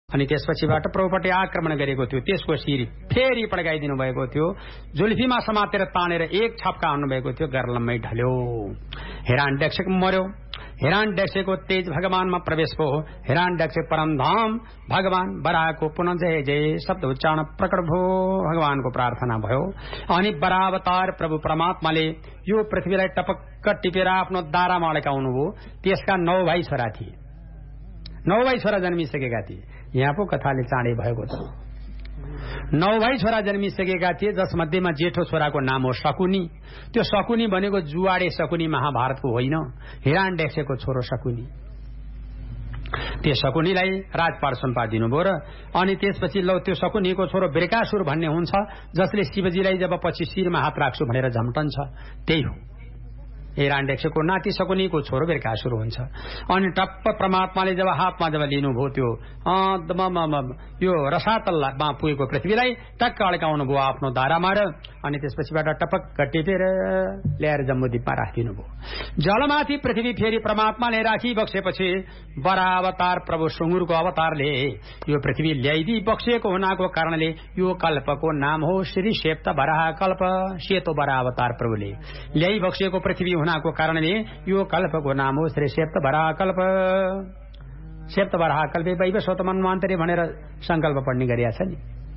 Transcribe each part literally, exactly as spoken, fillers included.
अनि त्यसपछिबाट प्रभुपट्टि आक्रमण गरेको थियो। त्यसको शिर फेरि पड्काइदिनु भएको थियो। जुल्फीमा समातेर तानेर एक छप्का हान्नुभएको थियो। गर्लम्मै ढल्यो। हिरण्यक्ष मर्यो। हिरण्यक्षको तेज भगवानमा प्रवेश भयो। हिरण्यक्ष परमधाम भगवान बराहको पुनः जय जय शब्द उच्चारण प्रकट भयो। भगवानको प्रार्थना भयो। अनि बरावतार प्रभु परमात्माले यो पृथ्वीलाई टपक्क टिपेर आफ्नो दारामा अड्काउनु भयो। त्यसका नौ भाइ छोरा थिए। नौ भाइ छोरा जन्मिसकेका थिए। यहाँ पो कथाले चाँडै भएको छ। नौ भाइ छोरा जन्मिसकेका थिए, जसमध्येमा जेठो छोराको नाम हो शकुनी। त्यो शकुनी भनेको जुवाडे शकुनी महाभारतको होइन, हिरण्यक्षको छोरो शकुनी। त्यो शकुनीलाई राजपाट सुम्पा दिनुभयो र अनि त्यसपछि लौ त्यो शकुनीको छोरो वृकासुर भन्ने हुन्छ, जसले शिवजीलाई जब पछि शिरमा हात राख्छु भनेर झम्टन्छ, त्यही हो। हिरण्यक्षको नाति शकुनीको छोरो वृकासुर हुन्छ। अनि टप्प परमात्माले जब हातमा जब लिनुभयो त्यो यो रसातलमा पुगेको पृथ्वीलाई टक्क अड्काउनु भयो आफ्नो दारामा र अनि त्यसपछिबाट टपक्क टिपेर ल्याएर जम्बूद्वीपमा राखिदिनु भयो। जलमाथि पृथ्वी फेरि परमात्माले राखी बक्सेपछि बरावतार प्रभु सुँगुरको अवतारले यो पृथ्वी ल्याइदिई बक्सिएको हुनाको कारणले यो कल्पको नाम हो श्री सेप्त बराह कल्प। सेतो बरावतार प्रभुले ल्याइ बक्सिएको पृथ्वी हुनाको कारणले यो कल्पको नाम हो श्री सेप्त बराह कल्प। सेप्त बराह कल्पे वैवस्वत मन्वन्तरे भनेर संकल्प पढ्ने गरिया छ नि।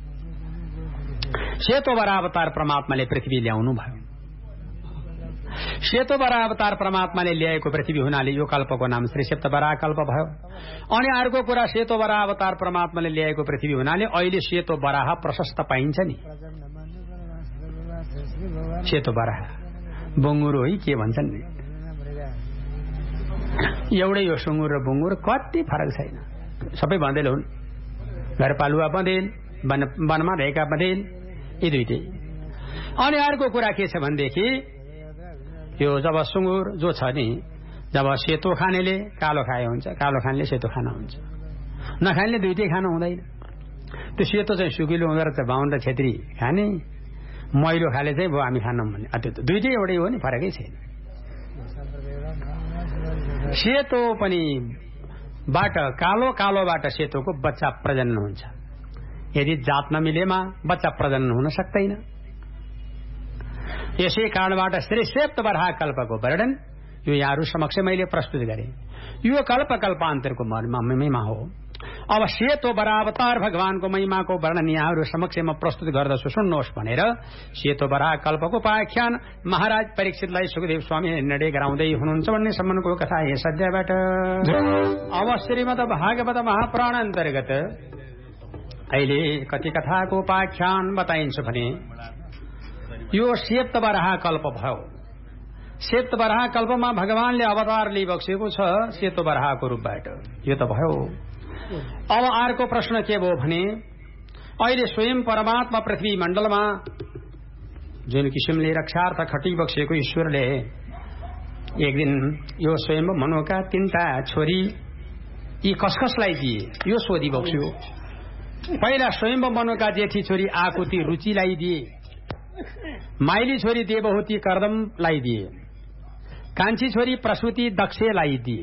सेतो बरावतार परमात्माले पृथ्वी ल्याउनु भयो। सेतो बरावतार परमात्माले ल्याएको पृथ्वी हुनाले यो कल्पको नाम श्री सेप्त बराह कल्प भयो। अनि अर्को कुरा, सेतो बरावतार परमात्माले ल्याएको पृथ्वी हुनाले अहिले सेतो बराह प्रशस्त पाइन्छ नि। सेतो बराह बुङ्गुरो है के भन्छन् नि, एउटै हो सुँगुर र बुङ्गुर, कति फरक छैन। सबै बँदेल हुन्, घरपालुवा बँदेल, वन वनमा रहेका बँदेल, यी दुइटै। अनि अर्को कुरा के छ भनेदेखि यो जब सुँगुर जो छ नि, जब सेतो खानेले कालो खाए हुन्छ, कालो खानेले सेतो खाना हुन्छ, नखानेले दुइटै खानु हुँदैन। त्यो सेतो चाहिँ सुकिलो हुँदो रहेछ, बाहुन र छेत्री खाने, मैलो खाले चाहिँ भयो हामी खानौँ भने, त्यो त दुइटै एउटै हो नि, फरकै छैन। सेतो पनि बाट कालो, कालोबाट सेतोको बच्चा प्रजनन हुन्छ। यदि जात नमिलेमा बच्चा प्रजनन हुन सक्दैन। यसै कारणबाट श्री सेप्त बराह कल्पको वर्णन यो यहाँहरू समक्ष मैले प्रस्तुत गरेँ। यो कल्प कल्पान्तरको महिमा हो। अब सेतो बरावतार भगवानको महिमाको वर्णन यहाँहरू समक्ष म प्रस्तुत गर्दछु, सुन्नुहोस् भनेर सेतो बराह कल्पको उपाख्यान महाराज परीक्षितलाई सुखदेव स्वामी निर्णय गराउँदै हुनुहुन्छ भन्ने सम्बन्धको कथा यस अध्यायबाट। अब श्रीमद् भागवत महापुराण अन्तर्गत अहिले कति कथाको उपाख्यान बताइन्छ भने यो सेप्त बराह कल्प भयो। सेप्त बराह कल्पमा भगवानले अवतार लिइबक्सेको छ सेतो बराहको रूपबाट, यो त भयो। अब अर्को प्रश्न के भयो भने अहिले स्वयं परमात्मा पृथ्वी मण्डलमा जुन किसिमले रक्षार्थ खटिबक्सेको ईश्वरले एक दिन यो स्वयं मनुका तीनटा छोरी यी कसकसलाई दिए, यो सोधिबक्स्यो। पहिला स्वयं मनुका जेठी छोरी आकुति रुचिलाई दिए, माइली छोरी देवहूति कर्दमलाई दिए, कान्छी छोरी प्रसूति दक्षलाई दिए।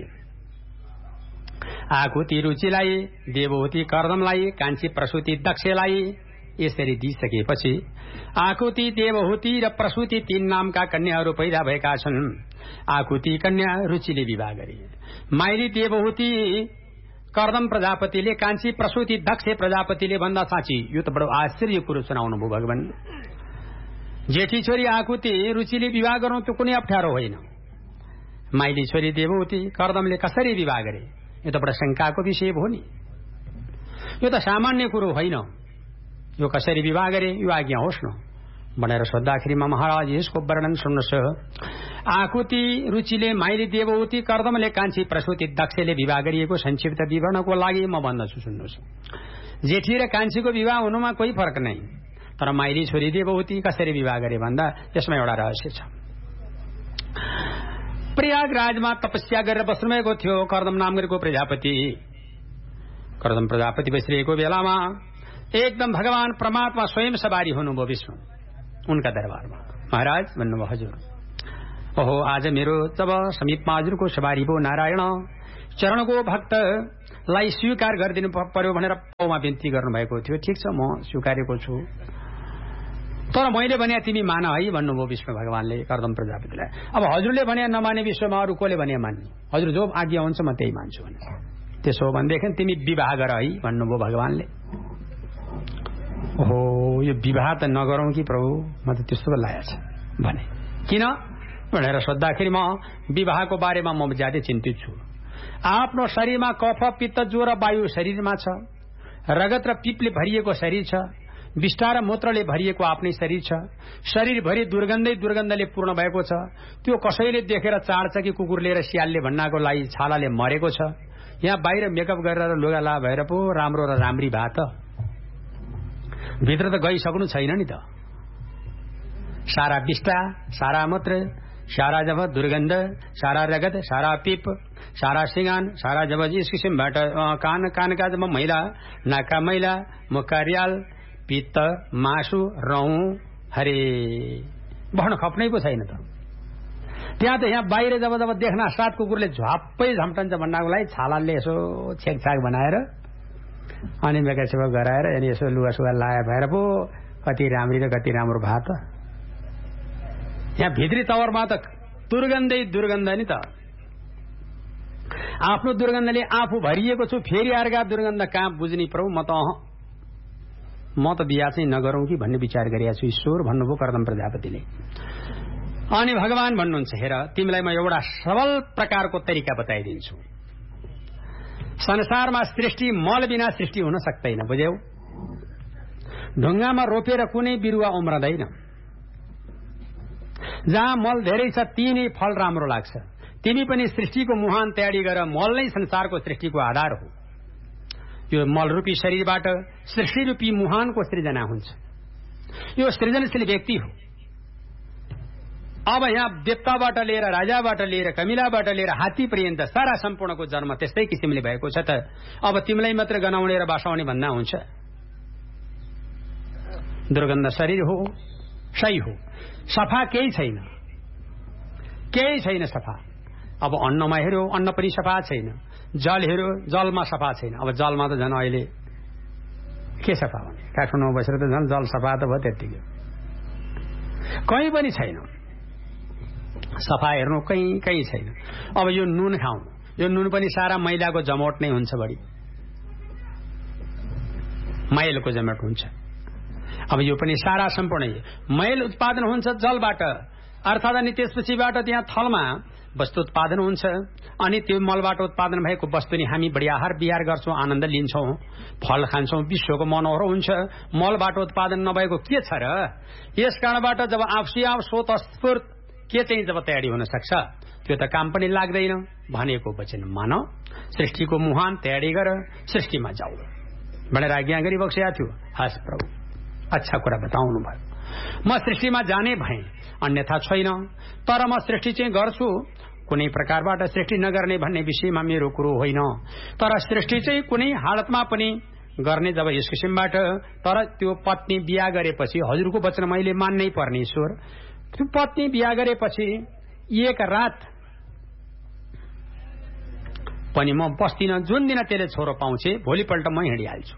आकुति रुचिलाई, देवहूति कर्दमलाई, कान्छी प्रसूति दक्षलाई यसरी दिइसकेपछि आकुति, देवहूति र प्रसूति तीन नामका कन्याहरू पैदा भएका छन्। आकुति कन्या रुचिले विवाह गरे, माइली देवहूति कर्दम प्रजापतिले, कान्छी प्रसूति दक्ष प्रजापतिले। भन्दा साँची यो त बडो आश्चर्य कुरो सुनाउनु भयो भगवान। जेठी छोरी आकुति रुचिले विवाह गर्नु त्यो कुनै अप्ठ्यारो होइन। माइली छोरी देवहूति कर्दमले कसरी विवाह गरे, यो त बडा शंकाको विषय हो नि। यो त सामान्य कुरो होइन। यो कसरी विवाह गरे यो आज्ञा होस् न भनेर सोद्धाखेरिमा महाराज यसको वर्णन सुन्नुहोस्। आकुति रुचिले, माइली देवहूति कर्दमले, कान्छी प्रसूति दक्षले विवाह गरिएको संक्षिप्त विवरणको लागि म भन्दछु, सुन्नुहोस्। जेठी र कान्छीको विवाह हुनुमा कोही फरक नै, तर माइली छोरी देवहूति कसरी विवाह गरे भन्दा यसमा एउटा रहस्य छ। प्रयागराजमा तपस्या गरेर बस्नुभएको थियो कर्दम नामको प्रजापति। कर्दम प्रजापति बसिरहेको बेलामा एकदम भगवान परमात्मा स्वयं सवारी हुनुभयो विष्णु उनका दरबारमा। महाराज भन्नुभयो, हजुर ओहो आज मेरो जब समीपमा हजुरको सवारी भयो नारायण चरणको भक्त लाई स्वीकार गरिदिनु पर्यो भनेर पाउमा बिन्ती गर्नुभएको थियो। ठिक छ, म स्वीकारेको छु, तर मैले भने तिमी मान है भन्नुभयो विष्णु भगवानले कर्दम प्रजापतिलाई। अब हजुरले भने नमाने विश्वमा अरू कसले भने मान्ने? हजुर जो आज्ञा हुन्छ म त्यही मान्छु भने। त्यसो हो भनेदेखि तिमी विवाह गर है भन्नुभयो भगवानले। ओहो, यो विवाह त नगरौँ कि प्रभु, म त त्यस्तो पो लागेको छ भने। किन भनेर सोद्धाखेरि म विवाहको बारेमा म ज्यादै चिन्तित छु। आफ्नो शरीरमा कफ पित्त ज्वरो वायु शरीरमा छ, रगत र पिपले भरिएको शरीर छ, विष्ठा र मूत्रले भरिएको आफ्नै शरीर छ, शरीरभरि दुर्गन्धै दुर्गन्धले पूर्ण भएको छ। त्यो कसैले देखेर चाड्छ कि कुकुरले र सियालले भन्नाको लागि छालाले मरेको छ। यहाँ बाहिर मेकअप गरेर लुगा ला भएर पो राम्रो र राम्री भए त भित्र त गइसक्नु छैन नि त। सारा विष्ठा, सारा मूत्र, सारा जब दुर्गन्ध, सारा रगत, सारा पिप, सारा सिंगान, सारा जब इस किसिमबाट कान कानका जब मैला, नाका मैला, मुखका रियाल, पित्त, मासु, रौँ, हरे भन्न खप्नै पो छैन त। त्यहाँ त यहाँ बाहिर जब जब देख्न सात कुकुरले झ्वाप्पै झम्टन्छ भन्नको लागि छालाले यसो छेकछाक बनाएर अनि मेकासेवा गराएर अनि यसो लुगासुगा लाए भएर पो कति राम्री र कति राम्रो भए त। यहाँ भित्री तवरमा त दुर्गन्धै दुर्गन्ध नि त। आफ्नो दुर्गन्धले आफू भरिएको छु, फेरि अर्का दुर्गन्ध कहाँ बुझ्ने प्रभु? म त अह म त बिहा चाहिँ नगरौँ कि भन्ने विचार गरिरहेको छु ईश्वर भन्नुभयो कर्दम प्रजापतिले। अनि भगवान भन्नुहुन्छ, हेर तिमीलाई म एउटा सरल प्रकारको तरिका बताइदिन्छु। संसारमा सृष्टि मल बिना सृष्टि हुन सक्दैन, बुझ्यौ? ढुङ्गामा रोपेर कुनै बिरुवा उम्रदैन। जहाँ मल धेरै छ त्यही नै फल राम्रो लाग्छ। तिमी पनि सृष्टिको मुहान तयारी गर, मल नै संसारको सृष्टिको आधार हो। यो मल रूपी शरीरबाट सृष्टि रूपी मुहानको सृजना हुन्छ। यो सृजनशील व्यक्ति हो। अब यहाँ देवताबाट लिएर, राजाबाट लिएर, कमिलाबाट लिएर हात्ती पर्यन्त सारा सम्पूर्णको जन्म त्यस्तै किसिमले भएको छ त अब तिमीलाई मात्र गनाउने र बासाउने भन्दा हुन्छ? दुर्गन्ध शरीर हो, सही हो, सफा केही छैन, केही छैन सफा। अब अन्नमा हेऱ्यो, अन्न पनि सफा छैन, जल हेऱ्यो, जलमा सफा छैन। अब जलमा त झन् अहिले के सफा हुने? काठमाडौँमा बसेर त झन् जल सफा त भयो त्यत्तिकै, कहीँ पनि छैन सफा। हेर्नु कहीँ कहीँ छैन। अब यो नुन खाउँ, यो नुन पनि सारा मैलाको जमोट नै हुन्छ, बढी मैलको जमोट हुन्छ। अब यो पनि सारा सम्पूर्ण मैल उत्पादन हुन्छ जलबाट, अर्थात् अनि त्यसपछिबाट त्यहाँ थलमा वस्तु उत्पादन हुन्छ। अनि त्यो मलबाट उत्पादन भएको वस्तु नि हामी बढी आहार विहार गर्छौँ, आनन्द लिन्छौँ, फल खान्छौँ, विश्वको मनोहर हुन्छ। मलबाट उत्पादन नभएको के छ र? यस कारणबाट जब आफसी आफ स्वत स्फूर्त के चाहिँ जब तयारी हुन सक्छ, त्यो त काम पनि लाग्दैन। भनेको वचन मान, सृष्टिको मुहान तयारी गर, सृष्टिमा जाऊ भनेर आज्ञा गरिबक्सेका थियो। हस् प्रभु, अच्छा कुरा बताउनु भयो। म सृष्टिमा जाने भएँ, अन्यथा छैन। तर म सृष्टि चाहिँ गर्छु, कुनै प्रकारबाट सृष्टि नगर्ने भन्ने विषयमा मेरो कुरो होइन। तर सृष्टि चाहिँ कुनै हालतमा पनि गर्ने जब यस किसिमबाट, तर त्यो पत्नी बिहा गरेपछि हजुरको वचन मैले मान्नै पर्ने ईश्वर। त्यो पत्नी बिहा गरेपछि एक रात पनि म बस्दिनँ। जुन दिन त्यसले छोरो पाउँछ भोलिपल्ट म हिँडिहाल्छु।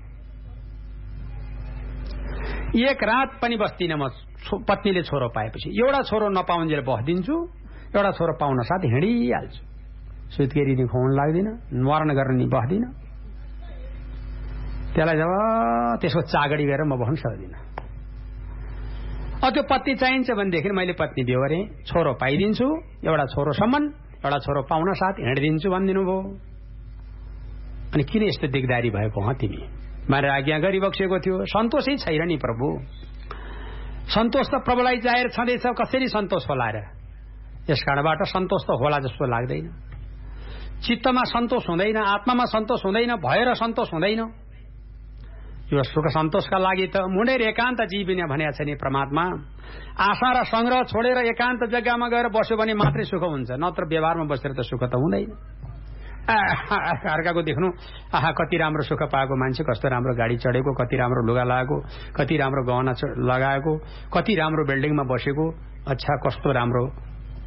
एक रात पनि बस्दिनँ म पत्नीले छोरो पाएपछि। एउटा छोरो नपाउन्जेल बस्दिन्छु, एउटा छोरो पाउन साथ हिँडिहाल्छु। सुत्केरी नि खुवाउन लाग्दिनँ, मरण गर्न नि बस्दिनँ। त्यसलाई जब त्यसको चागडी गरेर म बस्न सक्दिनँ। अब त्यो पत्नी चाहिन्छ भनेदेखि मैले पत्नी बिहे गरेँ, छोरो पाइदिन्छु, एउटा छोरोसम्म, एउटा छोरो पाउन साथ हिँडिदिन्छु भनिदिनु भयो। अनि किन यस्तो दिगदारी भएको ह तिमी? मैले आज्ञा गरिबक्सेको थियो। सन्तोषै छैन नि प्रभु। सन्तोष त प्रभुलाई जाहेर छँदैछ, कसरी सन्तोष होला र? यस कारणबाट सन्तोष त होला जस्तो लाग्दैन। चित्तमा सन्तोष हुँदैन, आत्मामा सन्तोष हुँदैन, भएर सन्तोष हुँदैन। यो सुख सन्तोषका लागि त मुनेर एकान्त जीविने भनेको छ नि परमात्मा। आशा र संग्रह छोडेर एकान्त जग्गामा गएर बस्यो भने मात्रै सुख हुन्छ, नत्र व्यवहारमा बसेर त सुख त हुँदैन। अर्काको देख्नु, आहा कति राम्रो सुख पाएको मान्छे, कस्तो राम्रो गाडी चढेको, कति राम्रो लुगा लगाएको, कति राम्रो गहना लगाएको, कति राम्रो बिल्डिङमा बसेको, अच्छा कस्तो राम्रो।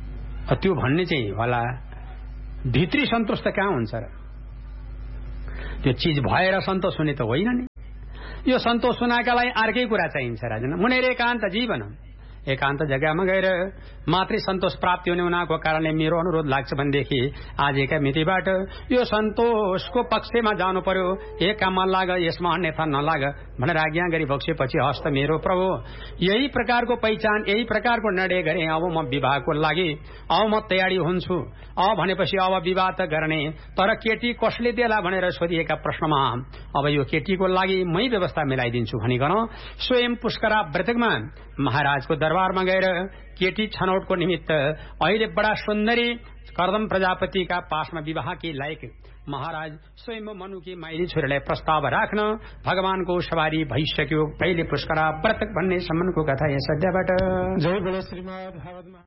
त्यो भन्ने चाहिँ होला भित्री सन्तोष त कहाँ हुन्छ र? त्यो चिज भएर सन्तोष हुने त होइन नि। यो सन्तोष हुनका लागि अर्कै कुरा चाहिन्छ राजन। मुनेर एकान्त जीवन, एकान्त जग्गामा गएर मात्रै सन्तोष प्राप्ति हुने हुनाको कारणले मेरो अनुरोध लाग्छ भनेदेखि आजका मितिबाट यो सन्तोषको पक्षमा जानु पर्यो। एक काममा लाग, यसमा अन्यथा नलाग भनेर आज्ञा गरी बक्सेपछि हस्त मेरो प्रभु, यही प्रकारको पहिचान, यही प्रकारको निर्णय गरे। अब म विवाहको लागि अब म तयारी हुन्छु। अब भनेपछि अब विवाह त गर्ने, तर केटी कसले देला भनेर सोधिएका प्रश्नमा अब यो केटीको लागि मै व्यवस्था मिलाइदिन्छु भनिकन स्वयं पुष्करा व्रतकमा महाराजको दरबारमा गएर केटी छनौटको निमित्त अहिले बडा सुन्दरी कर्दम प्रजापतिका पासमा विवाहकी लायक महाराज स्वयं मनुकी माइली छोरीलाई प्रस्ताव राख्न भगवानको सवारी भइसक्यो। पहिले पुष्करा व्रतक भन्ने सम्मको कथा यस अध्यायबाट। जय बोलो श्रीमद् भागवतमा।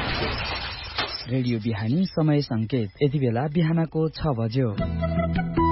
रेडियो बिहानी समय संकेत यति बेला बिहानको छ बज्यो।